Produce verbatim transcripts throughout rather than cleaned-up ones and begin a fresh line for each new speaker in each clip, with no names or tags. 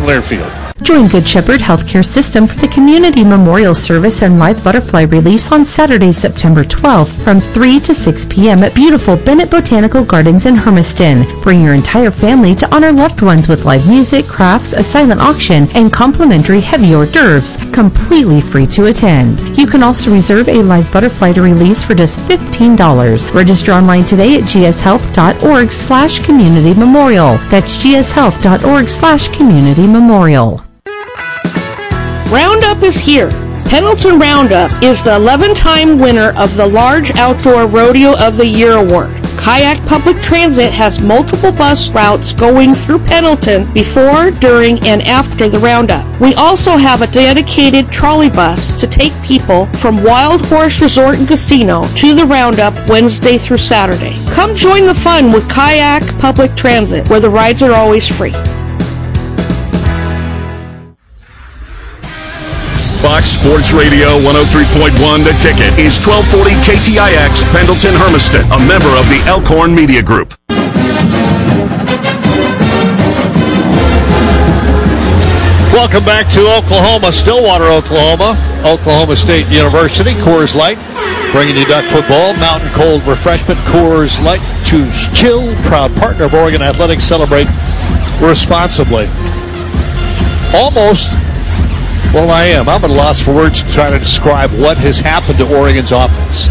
Learfield.
Join Good Shepherd Healthcare System for the Community Memorial Service and live butterfly release on Saturday, September twelfth from three to six p.m. at beautiful Bennett Botanical Gardens in Hermiston. Bring your entire family to honor loved ones with live music, crafts, a silent auction, and complimentary heavy hors d'oeuvres, completely free to attend. You can also reserve a live butterfly to release for just fifteen dollars. Register online today at gshealth.org slash community memorial. That's gshealth.org slash community memorial.
Roundup is here. Pendleton Roundup is the eleven-time winner of the Large Outdoor Rodeo of the Year Award. Kayak Public Transit has multiple bus routes going through Pendleton before, during, and after the Roundup. We also have a dedicated trolley bus to take people from Wild Horse Resort and Casino to the Roundup Wednesday through Saturday. Come join the fun with Kayak Public Transit, where the rides are always free.
Fox Sports Radio one oh three point one The Ticket is twelve forty K T I X Pendleton Hermiston, a member of the Elkhorn Media Group.
Welcome back to Oklahoma, Stillwater, Oklahoma, Oklahoma State University, Coors Light, bringing you Duck football, mountain cold refreshment, Coors Light, choose chill, proud partner of Oregon Athletics, celebrate responsibly. Almost. Well, I am. I'm at a loss for words to try to describe what has happened to Oregon's offense.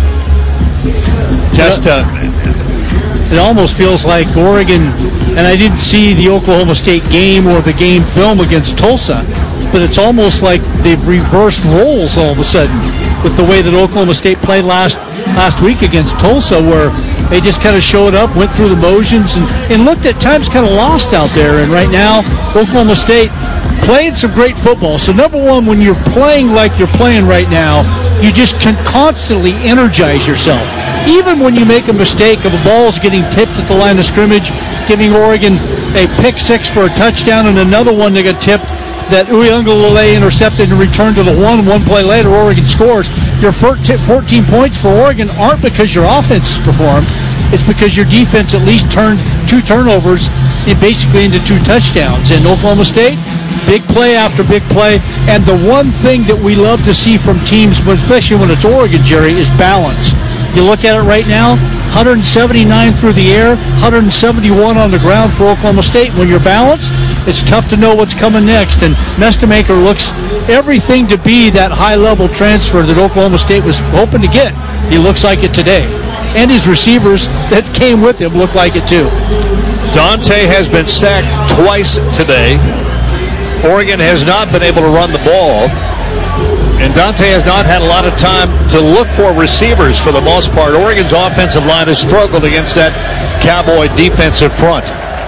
Just, uh,
it almost feels like Oregon, and I didn't see the Oklahoma State game or the game film against Tulsa, but it's almost like they've reversed roles all of a sudden with the way that Oklahoma State played last last week against Tulsa, where they just kind of showed up, went through the motions, and, and looked at times kind of lost out there. And right now, Oklahoma State playing some great football. So number one, when you're playing like you're playing right now, you just can constantly energize yourself. Even when you make a mistake of a ball's getting tipped at the line of scrimmage, giving Oregon a pick six for a touchdown, and another one that got tipped that Uyunglele intercepted and returned to the one. One play later, Oregon scores. Your fourteen points for Oregon aren't because your offense performed. It's because your defense at least turned two turnovers and basically into two touchdowns. And Oklahoma State, big play after big play. And the one thing that we love to see from teams, especially when it's Oregon, Jerry, is balance. You look at it right now, one seventy-nine through the air, one seventy-one on the ground for Oklahoma State. When you're balanced, it's tough to know what's coming next. And Mestamaker looks everything to be that high-level transfer that Oklahoma State was hoping to get. He looks like it today. And his receivers that came with him look like it too.
Dante has been sacked twice today. Oregon has not been able to run the ball. And Dante has not had a lot of time to look for receivers for the most part. Oregon's offensive line has struggled against that Cowboy defensive front.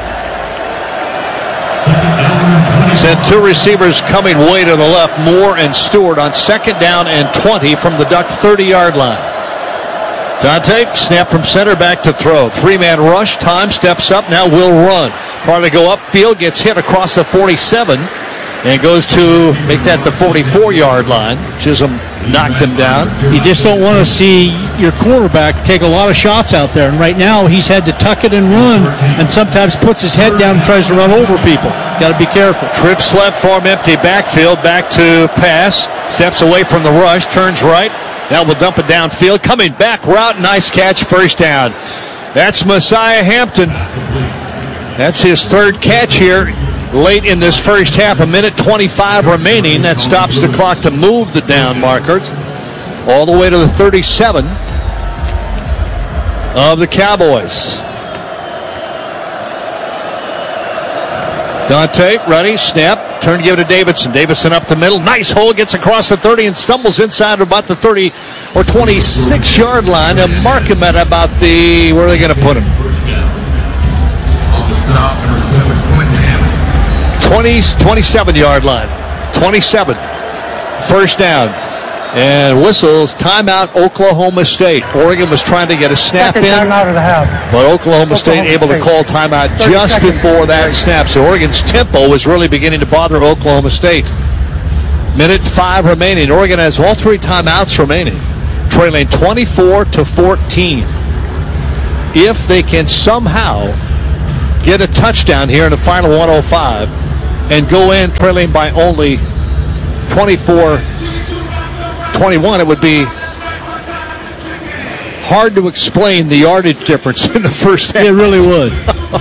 Sent two receivers coming way to the left, Moore and Stewart, on second down and twenty from the Duck thirty-yard line. Dante, snap from center, back to throw. Three-man rush, time steps up, now will run. Trying to go upfield, gets hit across the forty-seven, and goes to make that the forty-four-yard line. Chisholm knocked him down.
You just don't want to see your quarterback take a lot of shots out there. And right now, he's had to tuck it and run, and sometimes puts his head down and tries to run over people. Got to be careful.
Trips left, form empty backfield, back to pass. Steps away from the rush, turns right. Now we'll dump it downfield. Coming back, route, nice catch, first down. That's Messiah Hampton. That's his third catch here late in this first half. A minute twenty-five remaining. That stops the clock to move the down markers all the way to the thirty-seven of the Cowboys. Dante, ready, snap, turn to give it to Davidson. Davidson up the middle, nice hole, gets across the thirty and stumbles inside about the thirty or twenty-six-yard line. And mark him at about the, where are they going to put him? twenty, twenty-seven-yard line. twenty-seven. First down. And whistles, timeout, Oklahoma State. Oregon was trying to get a snap in,
timeout of the half.
but Oklahoma State able to call timeout just before that snap. So Oregon's tempo was really beginning to bother Oklahoma State. Minute five remaining. Oregon has all three timeouts remaining, trailing twenty-four to fourteen. If they can somehow get a touchdown here in the final one oh five, and go in trailing by only twenty-four twenty-one, it would be hard to explain the yardage difference in the first half.
It really would.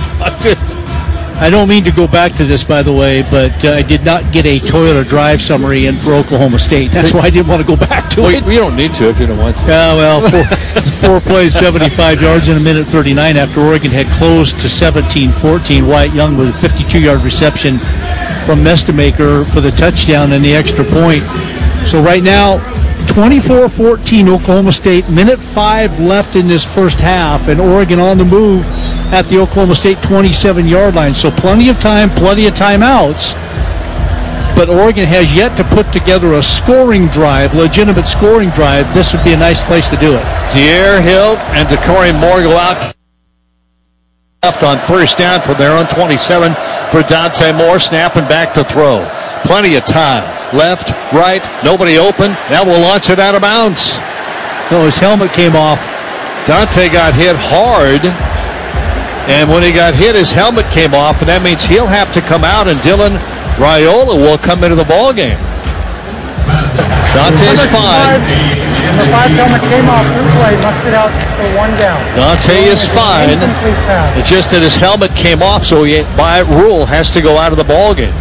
I don't mean to go back to this, by the way, but uh, I did not get a Toyota Drive summary in for Oklahoma State. That's why I didn't want to go back to
well,
it.
You don't need to if you don't want to.
Yeah, well, four, four plays, seventy-five yards in a minute thirty-nine after Oregon had closed to seventeen fourteen. Wyatt Young with a fifty-two-yard reception from Mestemaker for the touchdown and the extra point. So right now, twenty-four fourteen Oklahoma State, minute five left in this first half, and Oregon on the move at the Oklahoma State twenty-seven-yard line. So plenty of time, plenty of timeouts. But Oregon has yet to put together a scoring drive, legitimate scoring drive. This would be a nice place to do it.
De'Aaron Hill and Decory Moore go out left on first down from their own twenty-seven for Dante Moore, snapping back to throw. Plenty of time. Left, right, nobody open. Now we'll launch it out of bounds.
No, his helmet came off.
Dante got hit hard, and when he got hit, his helmet came off, and that means he'll have to come out, and Dylan Raiola will come into the ball game. Dante's fine.
Number five's helmet came off through play, must sit out for one down.
Dante is fine. It's just that his helmet came off, so he, by rule, has to go out of the ball game.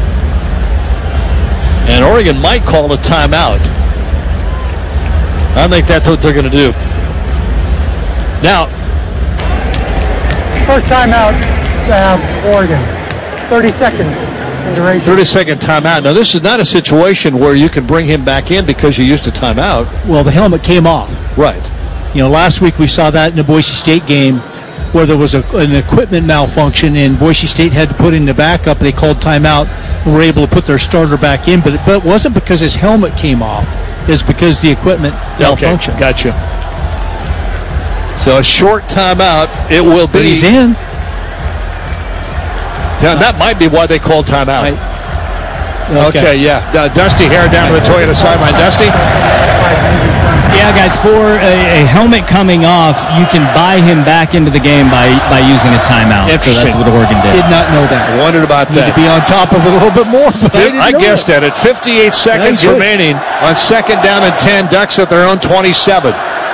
And Oregon might call a timeout. I think that's what they're going to do. Now,
first timeout to have Oregon. thirty seconds in duration.
thirty-second timeout. Now, this is not a situation where you can bring him back in because you used a timeout.
Well, the helmet came off.
Right.
You know, last week we saw that in the Boise State game where there was a, an equipment malfunction and Boise State had to put in the backup. They called timeout and were able to put their starter back in. But it, but it wasn't because his helmet came off. It's because the equipment malfunctioned.
Okay, gotcha. So a short timeout. It will be.
But he's in.
Yeah, that might be why they called timeout.
Right.
Okay. okay, yeah. Uh, Dusty Hare down to the Toyota sideline. Dusty?
Yeah, guys, for a, a helmet coming off, you can buy him back into the game by, by using a timeout. So that's what Oregon did.
Did not know that.
I wondered about
Need
that.
to be on top of it a little bit more. But I,
I guessed
that.
at it. fifty-eight seconds
That's
remaining on second down and ten. Ducks at their own twenty-seven.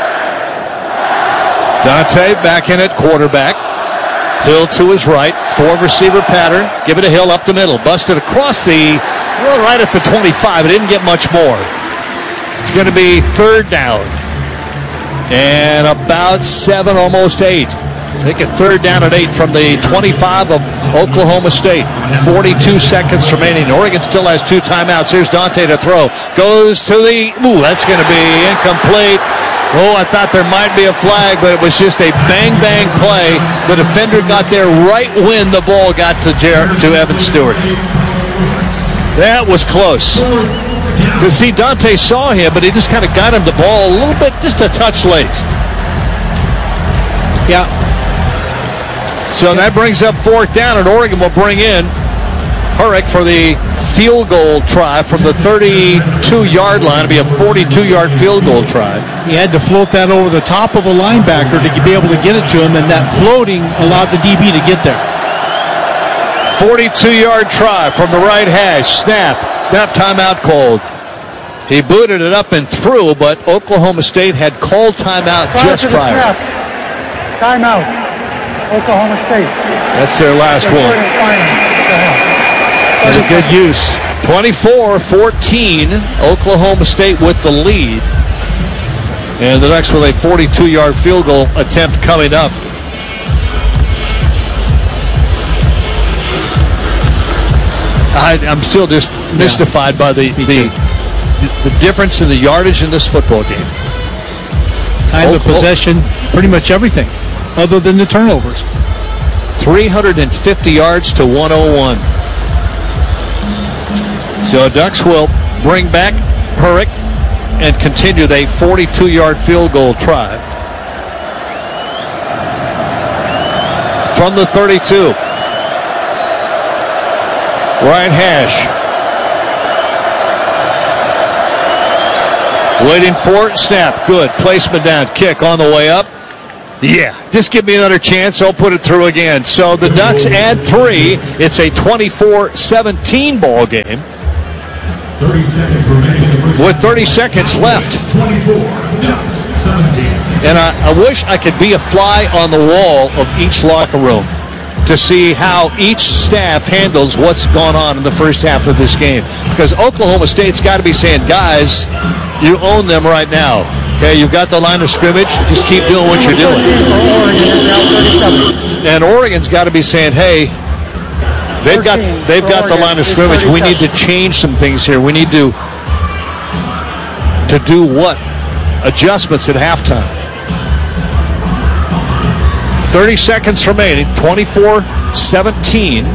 Dante back in at quarterback. Hill to his right. Four receiver pattern. Give it to Hill up the middle. Busted across the, well, right at the twenty-five. It didn't get much more. It's going to be third down. And about seven, almost eight. Take it third down at eight from the twenty-five of Oklahoma State. forty-two seconds remaining. Oregon still has two timeouts. Here's Dante to throw. Goes to the, ooh, that's going to be incomplete. Oh, I thought there might be a flag, but it was just a bang-bang play. The defender got there right when the ball got to Jer- to Evan Stewart. That was close. Because, see, Dante saw him, but he just kind of got him the ball a little bit, just a touch late.
Yeah.
So that brings up fourth down, and Oregon will bring in Hurrick for the field goal try from the thirty-two-yard line. It'll be a forty-two-yard field goal try.
He had to float that over the top of a linebacker to be able to get it to him, and that floating allowed the D B to get there.
forty-two-yard try from the right hash. Snap. That timeout called. He booted it up and through, but Oklahoma State had called timeout
prior
just prior.
Snap. Timeout. Oklahoma State.
That's their last one.
That's a good use.
twenty-four fourteen, Oklahoma State with the lead. And the next with a forty-two-yard field goal attempt coming up. I, I'm still just mystified yeah. by the, the the difference in the yardage in this football game.
Time oh, of possession, oh. pretty much everything, other than the turnovers.
three hundred fifty yards to one oh one. So Ducks will bring back Hurrick and continue the forty-two-yard field goal try. From the thirty-two. Right hash. Waiting for it. Snap. Good. Placement down. Kick on the way up. Yeah, just give me another chance. I'll put it through again. So the Ducks add three. It's a twenty-four seventeen ball game.
thirty seconds remaining.
With thirty seconds left.
twenty-four, Ducks, seventeen.
And I, I wish I could be a fly on the wall of each locker room to see how each staff handles what's gone on in the first half of this game. Because Oklahoma State's got to be saying, guys, you own them right now. Okay, you've got the line of scrimmage. Just keep doing what you're doing. And Oregon's got to be saying, hey, they've got they've got the line of scrimmage. We need to change some things here. We need to to do what? Adjustments at halftime. thirty seconds remaining, twenty-four seventeen.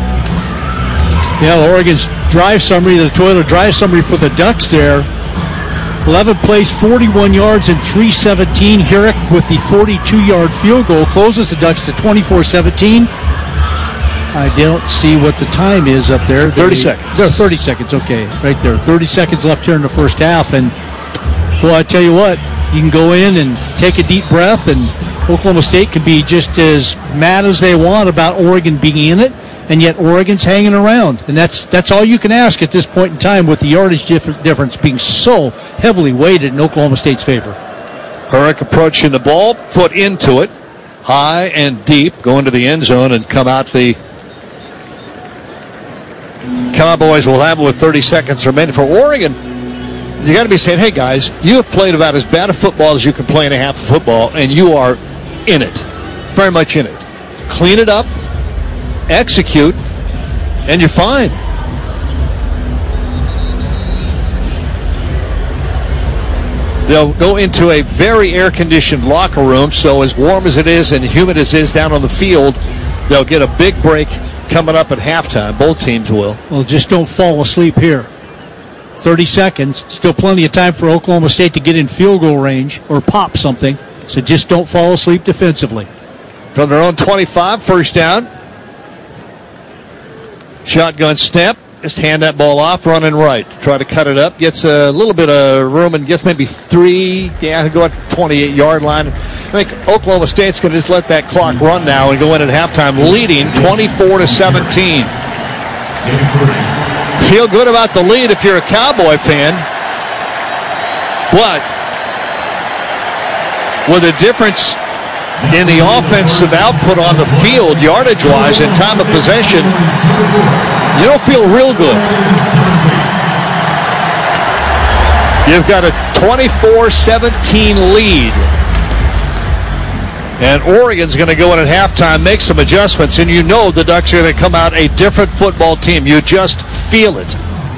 Yeah, Oregon's drive summary, the Toyota drive summary for the Ducks there. eleven plays, forty-one yards, and three seventeen. Herrick with the forty-two-yard field goal closes the Ducks to twenty-four seventeen. I don't see what the time is up there.
thirty seconds.
No, thirty seconds, okay, right there. thirty seconds left here in the first half. And, well, I tell you what, you can go in and take a deep breath, and Oklahoma State can be just as mad as they want about Oregon being in it, and yet Oregon's hanging around. And that's that's all you can ask at this point in time with the yardage dif- difference being so heavily weighted in Oklahoma State's favor.
Herrick approaching the ball, foot into it, high and deep, going to the end zone and come out the Cowboys will have it with thirty seconds remaining. For Oregon, you got to be saying, hey, guys, you have played about as bad a football as you can play in a half of football, and you are in it, very much in it. Clean it up, execute, and you're fine. They'll go into a very air-conditioned locker room, so as warm as it is and humid as it is down on the field, they'll get a big break coming up at halftime. Both teams will.
Well, just don't fall asleep here. thirty seconds, still plenty of time for Oklahoma State to get in field goal range or pop something, so just don't fall asleep defensively.
From their own twenty-five, first down. Shotgun snap. Just hand that ball off, running right. Try to cut it up. Gets a little bit of room and gets maybe three. Yeah, go at the twenty-eight-yard line. I think Oklahoma State's going to just let that clock run now and go in at halftime leading twenty-four to seventeen. Feel good about the lead if you're a Cowboy fan. But with a difference in the offensive output on the field, yardage-wise, and time of possession, you don't feel real good. You've got a twenty-four seventeen lead. And Oregon's going to go in at halftime, make some adjustments, and you know the Ducks are going to come out a different football team. You just feel it.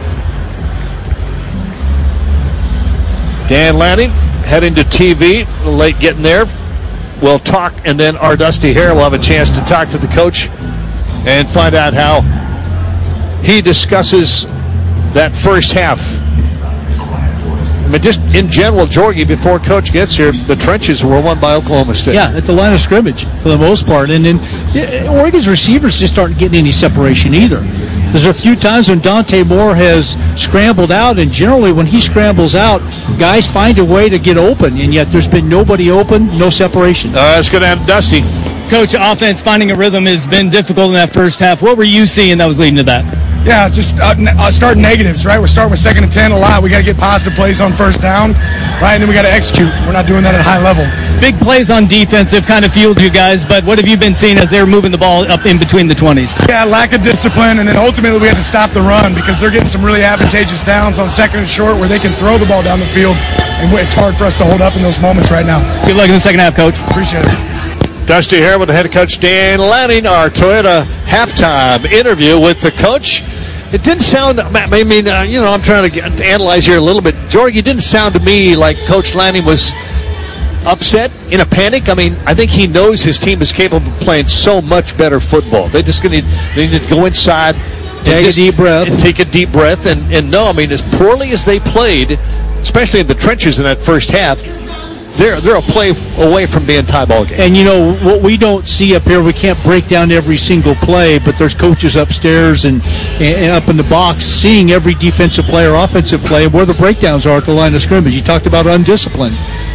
Dan Lanning heading to T V, a little late getting there. We'll talk, and then our Dusty Hare will have a chance to talk to the coach and find out how he discusses that first half. I mean, just in general, Jorgie, before Coach gets here, the trenches were won by Oklahoma State.
Yeah, at the line of scrimmage for the most part. And then Oregon's receivers just aren't getting any separation either. There's a few times when Dante Moore has scrambled out, and generally when he scrambles out, guys find a way to get open, and yet there's been nobody open, no separation.
Uh, let's go down to Dusty.
Coach, offense finding a rhythm has been difficult in that first half. What were you seeing that was leading to that?
Yeah, just uh, uh, start negatives, right? We're starting with second and ten a lot. We got to get positive plays on first down, right? And then we got to execute. We're not doing that at a high level.
Big plays on defense have kind of fueled you guys, but what have you been seeing as they're moving the ball up in between the twenties?
Yeah, lack of discipline, and then ultimately we have to stop the run because they're getting some really advantageous downs on second and short where they can throw the ball down the field, and it's hard for us to hold up in those moments right now.
Good luck in the second half, Coach.
Appreciate it.
Dusty here with the head coach Dan Lanning, our Toyota halftime interview with the coach. It didn't sound, I mean, uh, you know, I'm trying to, get, to analyze here a little bit. Jorgie, it didn't sound to me like Coach Lanning was upset, in a panic. I mean, I think he knows his team is capable of playing so much better football. They just going to they need to go inside,
take a deep breath,
and take a deep breath, and and no, I mean, as poorly as they played, especially in the trenches in that first half, they're they're a play away from being tie ball game.
And you know what we don't see up here, we can't break down every single play, but there's coaches upstairs and, and up in the box seeing every defensive play or offensive play where the breakdowns are at the line of scrimmage. You talked about undisciplined.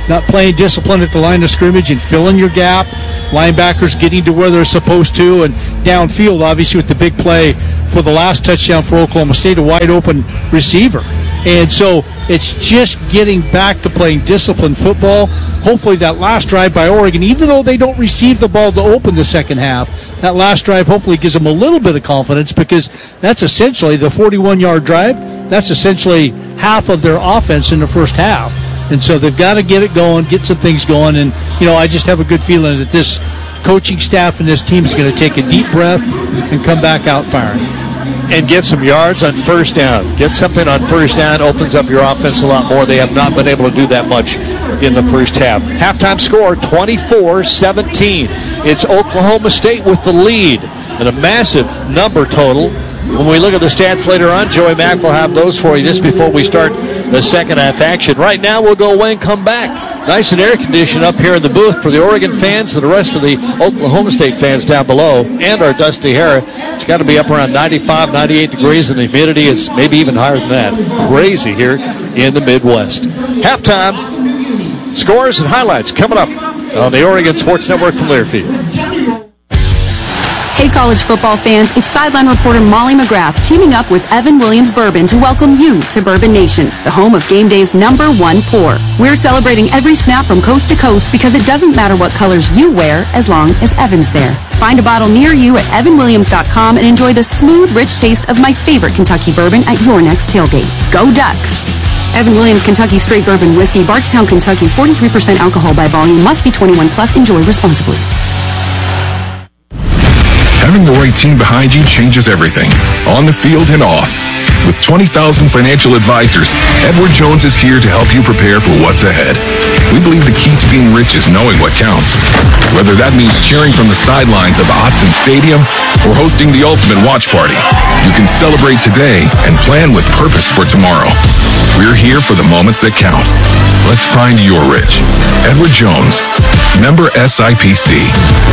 not playing discipline at the line of scrimmage and filling your gap. Linebackers getting to where they're supposed to, and downfield, obviously, with the big play for the last touchdown for Oklahoma State, a wide-open receiver. And so it's just getting back to playing disciplined football. Hopefully that last drive by Oregon, even though they don't receive the ball to open the second half, that last drive hopefully gives them a little bit of confidence, because that's essentially the forty-one-yard drive. That's essentially half of their offense in the first half. And so they've got to get it going, get some things going. And, you know, I just have a good feeling that this coaching staff and this team is going to take a deep breath and come back out firing.
And get some yards on first down. Get something on first down, opens up your offense a lot more. They have not been able to do that much in the first half. Halftime score, twenty-four seventeen. It's Oklahoma State with the lead and a massive number total. When we look at the stats later on, Joey Mack will have those for you just before we start the second half action. Right now, we'll go away and come back. Nice and air conditioned up here in the booth for the Oregon fans and the rest of the Oklahoma State fans down below, and our Dusty Hare. It's got to be up around ninety-five, ninety-eight degrees, and the humidity is maybe even higher than that. Crazy here in the Midwest. Halftime scores and highlights coming up on the Oregon Sports Network from Learfield.
Hey, college football fans, it's sideline reporter Molly McGrath teaming up with Evan Williams Bourbon to welcome you to Bourbon Nation, the home of game day's number one pour. We're celebrating every snap from coast to coast because it doesn't matter what colors you wear as long as Evan's there. Find a bottle near you at evan williams dot com and enjoy the smooth, rich taste of my favorite Kentucky bourbon at your next tailgate. Go Ducks! Evan Williams Kentucky Straight Bourbon Whiskey, Bardstown, Kentucky, forty-three percent alcohol by volume, must be twenty-one plus, enjoy responsibly.
Having the right team behind you changes everything, on the field and off. With twenty thousand financial advisors, Edward Jones is here to help you prepare for what's ahead. We believe the key to being rich is knowing what counts. Whether that means cheering from the sidelines of Autzen Stadium or hosting the ultimate watch party, you can celebrate today and plan with purpose for tomorrow. We're here for the moments that count. Let's find your rich. Edward Jones, member S I P C.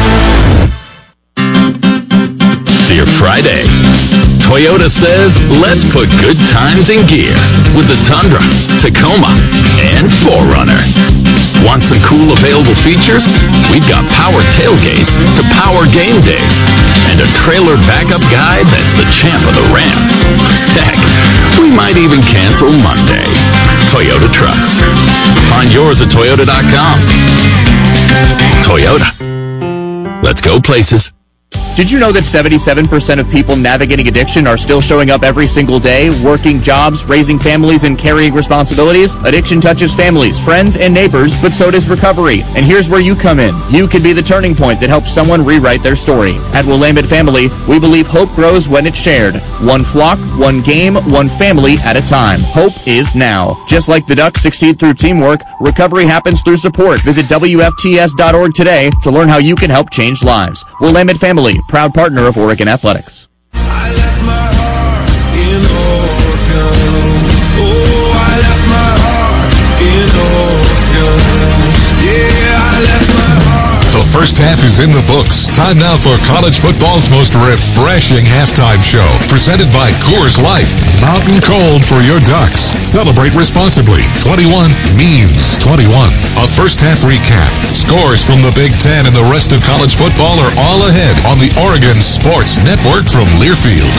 Dear Friday, Toyota says let's put good times in gear with the Tundra, Tacoma, and four runner. Want some cool available features? We've got power tailgates to power game days and a trailer backup guide that's the champ of the ramp. Heck, we might even cancel Monday. Toyota Trucks. Find yours at toyota dot com. Toyota. Let's go places.
Did you know that seventy-seven percent of people navigating addiction are still showing up every single day, working jobs, raising families, and carrying responsibilities? Addiction touches families, friends, and neighbors, but so does recovery. And here's where you come in. You can be the turning point that helps someone rewrite thetheir story. At Willamette Family, we believe hope grows when it's shared. One flock, one game, one family at a time. Hope is now. Just like the Ducks succeed through teamwork, recovery happens through support. Visit W F T S dot org today to learn how you can help change lives. Willamette Family, proud partner of Oregon Athletics.
I left my heart in Oregon. Oh, I left my heart in Oregon. Yeah, I left my heart.
The first half is in the books. Time now for college football's most refreshing halftime show. Presented by Coors Light. Mountain cold for your Ducks. Celebrate responsibly. twenty-one means twenty-one. A first half recap. Scores from the Big Ten and the rest of college football are all ahead on the Oregon Sports Network from Learfield.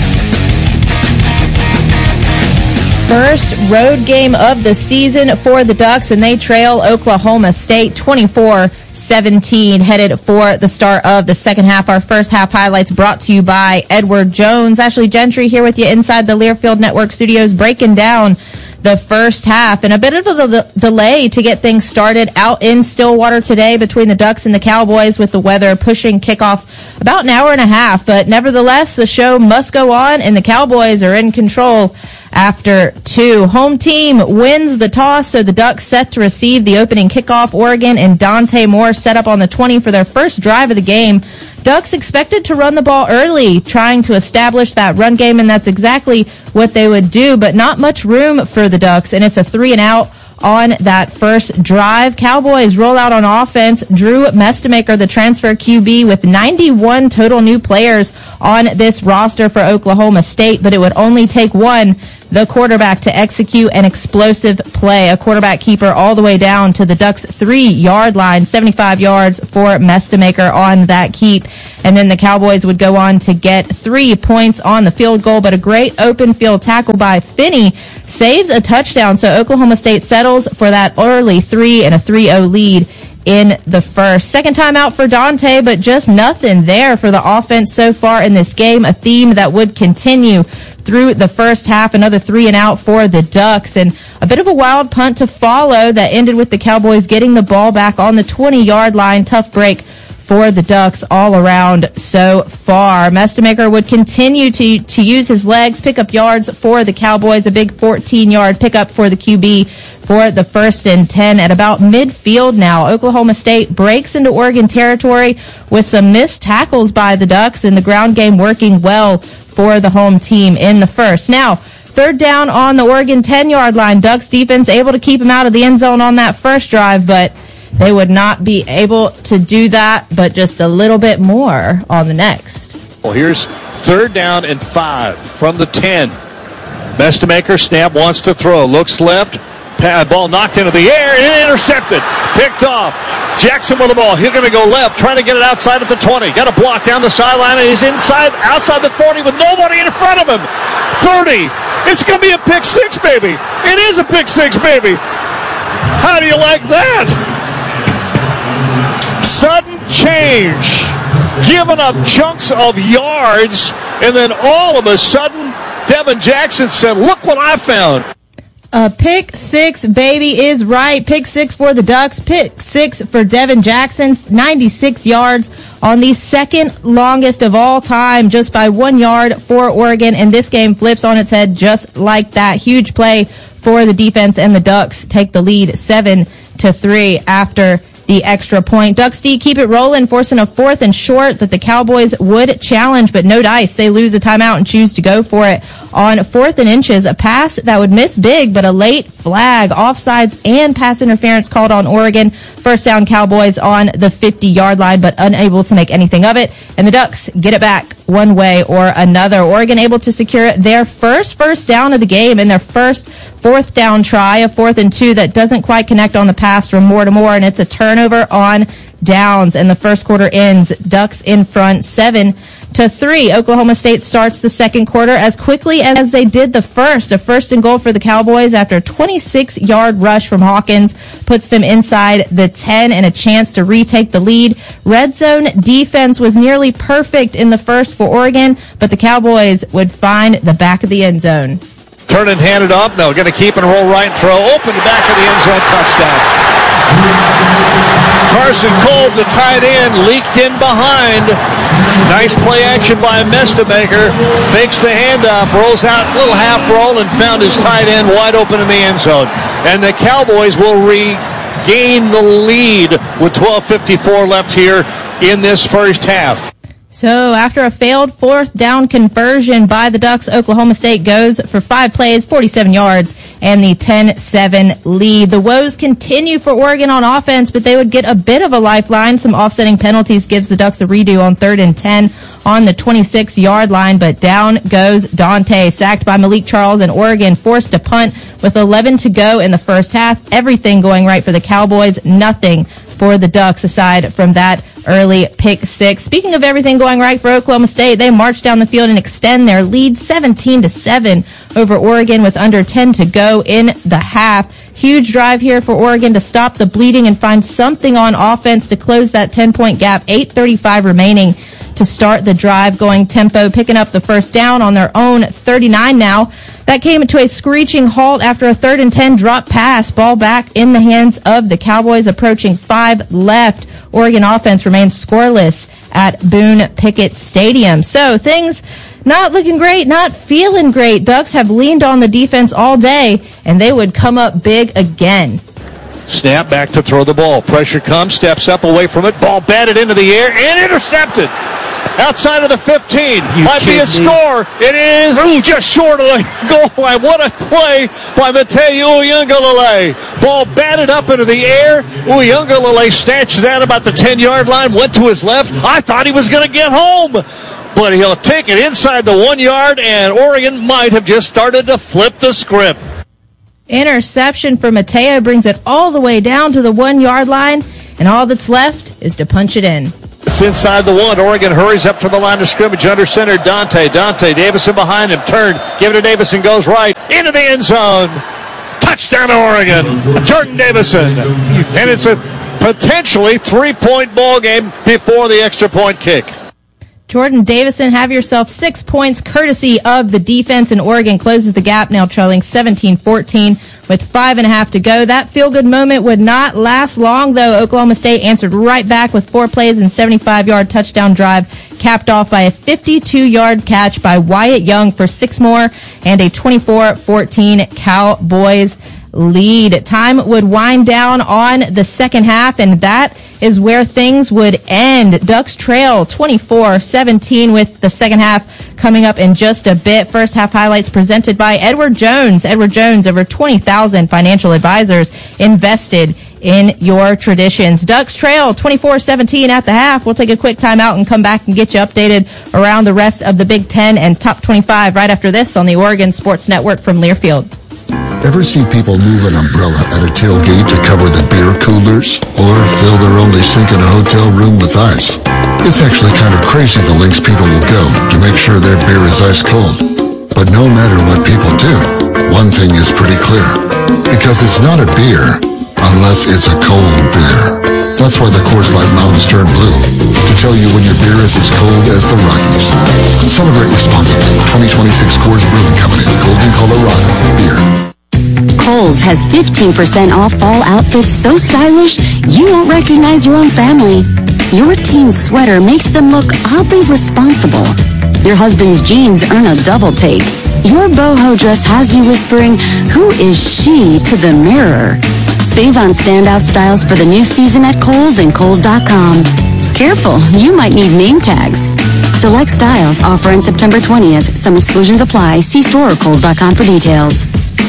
First road game of the season for the Ducks, and they trail Oklahoma State twenty-four seventeen, headed for the start of the second half. Our first half highlights brought to you by Edward Jones. Ashley Gentry here with you inside the Learfield Network studios, breaking down the first half, and a bit of a de- delay to get things started out in Stillwater today between the Ducks and the Cowboys, with the weather pushing kickoff about an hour and a half. But nevertheless, the show must go on, and the Cowboys are in control after two. Home team wins the toss, so the Ducks set to receive the opening kickoff. Oregon and Dante Moore set up on the twenty for their first drive of the game. Ducks expected to run the ball early, trying to establish that run game, and that's exactly what they would do, but not much room for the Ducks, and it's a three and out on that first drive. Cowboys roll out on offense. Drew Mestemaker, the transfer Q B, with ninety-one total new players on this roster for Oklahoma State, but it would only take one. the quarterback to execute an explosive play. A quarterback keeper all the way down to the Ducks' three-yard line, seventy-five yards for Mestemaker on that keep. And then the Cowboys would go on to get three points on the field goal, but a great open field tackle by Finney saves a touchdown. So Oklahoma State settles for that early three and a three oh lead in the first. Second time out for Dante, but just nothing there for the offense so far in this game, a theme that would continue through the first half. Another three and out for the Ducks, and a bit of a wild punt to follow that ended with the Cowboys getting the ball back on the twenty-yard line. Tough break for the Ducks all around so far. Mestemaker would continue to, to use his legs, pick up yards for the Cowboys, a big fourteen-yard pickup for the Q B for the first and ten at about midfield now. Oklahoma State breaks into Oregon territory with some missed tackles by the Ducks, and the ground game working well for the home team in the first. Now, third down on the Oregon ten-yard line. Ducks defense able to keep him out of the end zone on that first drive, but they would not be able to do that, but just a little bit more on the next.
Well, here's third down and five from the ten. Mestemaker snap, wants to throw, looks left, ball knocked into the air and intercepted, picked off. Jackson with the ball. He's going to go left, trying to get it outside of the twenty. Got a block down the sideline, and he's inside, outside the forty with nobody in front of him. thirty. It's going to be a pick six, baby. It is a pick six, baby. How do you like that? Sudden change, giving up chunks of yards, and then all of a sudden, Devin Jackson said, look what I found.
A pick six, baby, is right. Pick six for the Ducks. Pick six for Devin Jackson. ninety-six yards on the second longest of all time, just by one yard for Oregon. And this game flips on its head just like that. Huge play for the defense, and the Ducks take the lead seven to three after the extra point. Ducks D keep it rolling, forcing a fourth and short that the Cowboys would challenge, but no dice. They lose a timeout and choose to go for it on fourth and inches. A pass that would miss big, but a late flag, offsides, and pass interference called on Oregon. First down Cowboys on the fifty-yard line, but unable to make anything of it. And the Ducks get it back one way or another. Oregon able to secure their first first down of the game in their first fourth down try, a fourth and two that doesn't quite connect on the pass from Mortimer, and it's a turnover on downs. And the first quarter ends, Ducks in front, seven to three. Oklahoma State starts the second quarter as quickly as they did the first. A first and goal for the Cowboys after a twenty-six-yard rush from Hawkins puts them inside the ten and a chance to retake the lead. Red zone defense was nearly perfect in the first for Oregon, but the Cowboys would find the back of the end zone.
Turn and hand it off. No, going to keep and roll right and throw. Open the back of the end zone, touchdown. Carson Kolb, the tight end, leaked in behind. Nice play action by Mestemaker. Fakes the handoff, rolls out, little half roll, and found his tight end wide open in the end zone. And the Cowboys will regain the lead with twelve fifty-four left here in this first half.
So after a failed fourth down conversion by the Ducks, Oklahoma State goes for five plays, forty-seven yards, and the ten seven lead. The woes continue for Oregon on offense, but they would get a bit of a lifeline. Some offsetting penalties gives the Ducks a redo on third and ten on the twenty-six-yard line, but down goes Dante, sacked by Malik Charles, and Oregon forced to punt with eleven to go in the first half. Everything going right for the Cowboys, nothing for the Ducks aside from that early pick six. Speaking of everything going right for Oklahoma State, they march down the field and extend their lead seventeen to seven over Oregon with under ten to go in the half. Huge drive here for Oregon to stop the bleeding and find something on offense to close that ten-point gap. eight thirty-five remaining to start the drive, going tempo, picking up the first down on their own thirty-nine now. That came to a screeching halt after a third and ten drop pass. Ball back in the hands of the Cowboys, approaching five left. Oregon offense remains scoreless at Boone Pickett Stadium. So things not looking great, not feeling great. Ducks have leaned on the defense all day, and they would come up big again.
Snap back to throw the ball. Pressure comes, steps up away from it. Ball batted into the air and intercepted. Outside of the fifteen. You Might be a score. It is ooh, just short of the goal line. What a play by Mateo Uyunglele. Ball batted up into the air. Uyunglele snatched that about the ten-yard line, went to his left. I thought he was going to get home. but he'll take it inside the one yard, and Oregon might have just started to flip the script.
Interception for Mateo brings it all the way down to the one-yard line, and all that's left is to punch it in.
It's inside the one. Oregon hurries up to the line of scrimmage under center. Dante. Dante. Davison behind him. Turn. Give it to Davison. Goes right. Into the end zone. Touchdown Oregon. Jordan Davison. And it's a potentially three-point ball game before the extra point kick.
Jordan Davison, have yourself six points courtesy of the defense, and Oregon closes the gap, now trailing seventeen fourteen with five and a half to go. That feel-good moment would not last long, though. Oklahoma State answered right back with four plays and seventy-five-yard touchdown drive, capped off by a fifty-two-yard catch by Wyatt Young for six more, and a twenty-four fourteen Cowboys lead. Time would wind down on the second half, and that is where things would end. Ducks trail twenty-four seventeen with the second half coming up in just a bit. First half highlights presented by Edward Jones. Edward Jones, over twenty thousand financial advisors invested in your traditions. Ducks trail twenty-four seventeen at the half. We'll take a quick timeout and come back and get you updated around the rest of the Big Ten and top twenty-five right after this on the Oregon Sports Network from Learfield.
Ever see people move an umbrella at a tailgate to cover the beer coolers? Or fill their only sink in a hotel room with ice? It's actually kind of crazy the lengths people will go to make sure their beer is ice cold. But no matter what people do, one thing is pretty clear. Because it's not a beer unless it's a cold beer. That's why the Coors Light mountains turn blue, to tell you when your beer is as cold as the Rockies. Celebrate responsibly. twenty twenty-six Coors Brewing Company, Golden, Colorado. Beer.
Kohl's has fifteen percent off fall outfits so stylish you won't recognize your own family. Your teen's sweater makes them look oddly responsible. Your husband's jeans earn a double take. Your boho dress has you whispering, "Who is she?" to the mirror. Save on standout styles for the new season at Kohl's and Kohl's dot com. Careful, you might need name tags. Select styles offer on September twentieth. Some exclusions apply. See store or Kohl's dot com for details.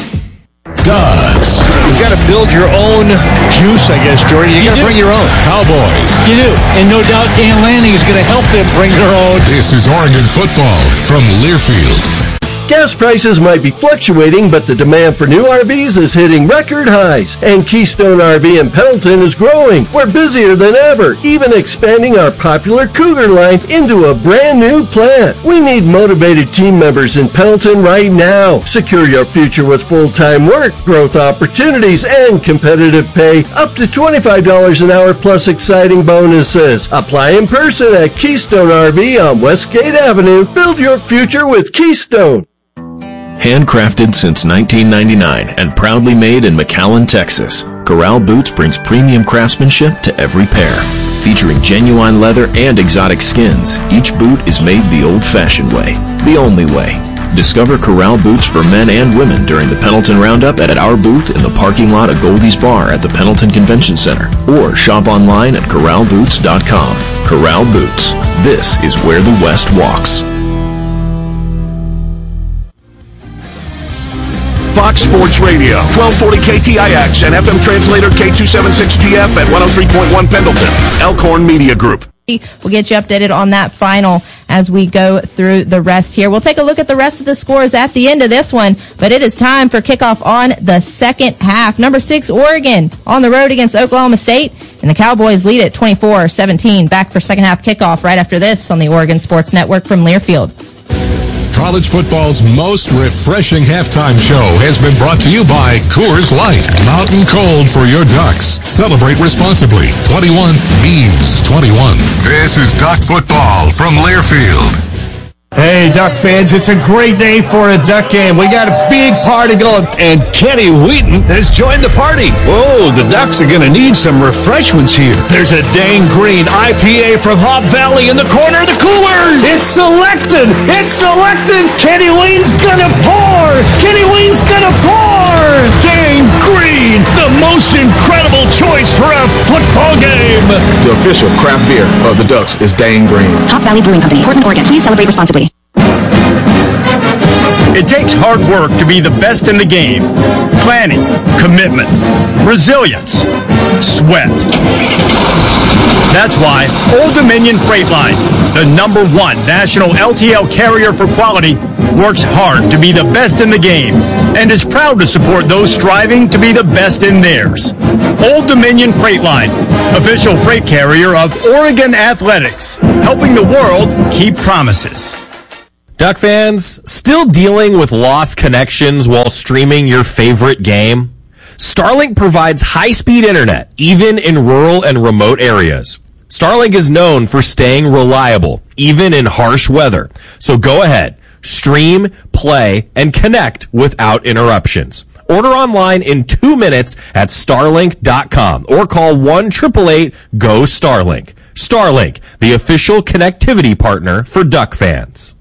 Ducks. You've got to build your own juice, I guess, Jordan. You, you got to bring your own.
Cowboys. You do. And no doubt Dan Lanning is going to help them bring their own.
This is Oregon football from Learfield.
Gas prices might be fluctuating, but the demand for new R Vs is hitting record highs, and Keystone R V in Pendleton is growing. We're busier than ever, even expanding our popular Cougar line into a brand new plant. We need motivated team members in Pendleton right now. Secure your future with full-time work, growth opportunities, and competitive pay, up to twenty-five dollars an hour plus exciting bonuses. Apply in person at Keystone R V on Westgate Avenue. Build your future with Keystone.
Handcrafted since nineteen ninety-nine and proudly made in McAllen, Texas, Corral Boots brings premium craftsmanship to every pair. Featuring genuine leather and exotic skins, each boot is made the old-fashioned way, the only way. Discover Corral Boots for men and women during the Pendleton Roundup at our booth in the parking lot of Goldie's Bar at the Pendleton Convention Center, or shop online at corral boots dot com. Corral Boots. This is where the West walks.
Fox Sports Radio, twelve forty K T I X and F M translator K two seventy-six G F at one oh three point one Pendleton. Elkhorn Media Group.
We'll get you updated on that final as we go through the rest here. We'll take a look at the rest of the scores at the end of this one, but it is time for kickoff on the second half. Number six, Oregon on the road against Oklahoma State, and the Cowboys lead at twenty-four seventeen. Back for second half kickoff right after this on the Oregon Sports Network from Learfield.
College football's most refreshing halftime show has been brought to you by Coors Light. Mountain cold for your Ducks. Celebrate responsibly. twenty-one means twenty-one. This is Duck football from Learfield.
Hey, Duck fans, it's a great day for a Duck game. We got a big party going, and Kenny Wheaton has joined the party. Whoa, the Ducks are going to need some refreshments here. There's a Dang Green I P A from Hop Valley in the corner of the cooler. It's selected. It's selected. Kenny Wheaton's going to pour. Kenny Wheaton's going to pour. Dang Green, the most incredible choice for a football game.
The official craft beer of the Ducks is Dang Green.
Hop Valley Brewing Company, Portland, Oregon. Please celebrate responsibly.
It takes hard work to be the best in the game. Planning, commitment, resilience, sweat. That's why Old Dominion Freight Line, the number one national L T L carrier for quality, works hard to be the best in the game and is proud to support those striving to be the best in theirs. Old Dominion Freight Line, official freight carrier of Oregon Athletics, helping the world keep promises.
Duck fans, still dealing with lost connections while streaming your favorite game? Starlink provides high-speed internet, even in rural and remote areas. Starlink is known for staying reliable, even in harsh weather. So go ahead, stream, play, and connect without interruptions. Order online in two minutes at starlink dot com or call one eight eight eight, G O, STARLINK. Starlink, the official connectivity partner for Duck fans.